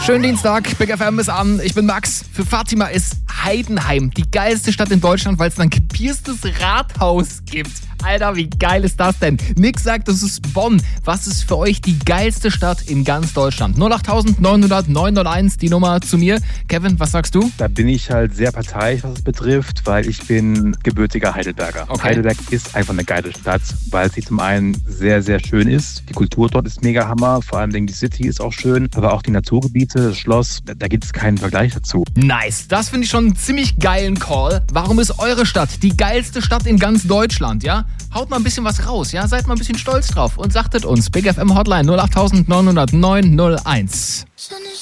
Schönen Dienstag, Big FM ist an. Ich bin Max. Für Fatima ist Heidenheim die geilste Stadt in Deutschland, weil es ein gepierstes Rathaus gibt. Alter, wie geil ist das denn? Nick sagt, das ist Bonn. Was ist für euch die geilste Stadt in ganz Deutschland? 08900 901, die Nummer zu mir. Kevin, was sagst du? Da bin ich halt sehr parteiisch, was es betrifft, weil ich bin gebürtiger Heidelberger. Okay. Heidelberg ist einfach eine geile Stadt, weil sie zum einen sehr, sehr schön ist. Die Kultur dort ist mega Hammer, vor allem die City ist auch schön, aber auch die Naturgebiete, das Schloss, da gibt es keinen Vergleich dazu. Nice, das finde ich schon einen ziemlich geilen Call. Warum ist eure Stadt die geilste Stadt in ganz Deutschland, ja? Haut mal ein bisschen was raus, ja? Seid mal ein bisschen stolz drauf und sagtet uns. Big FM Hotline 08900 901.